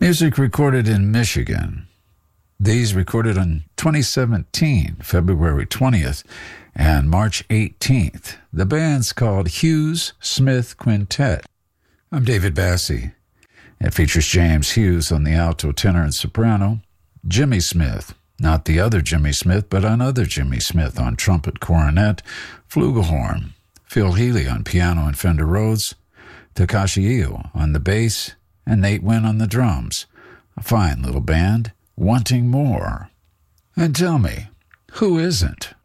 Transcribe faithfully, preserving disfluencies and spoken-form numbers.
Music recorded in Michigan. These recorded in twenty seventeen, February twentieth and March eighteenth. The band's called Hughes Smith Quintet. I'm David Bassie. It features James Hughes on the alto, tenor, and soprano, Jimmy Smith, not the other Jimmy Smith, but another Jimmy Smith on trumpet, cornet, flugelhorn, Phil Healy on piano and Fender Rhodes, Takashi Io on the bass, and Nate Wynn on the drums. A fine little band, wanting more. And tell me, who isn't?